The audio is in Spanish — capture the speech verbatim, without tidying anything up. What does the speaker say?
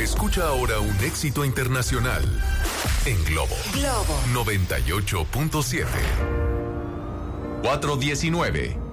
Escucha ahora un éxito internacional en Globo. Globo noventa y ocho punto siete. cuatro diecinueve.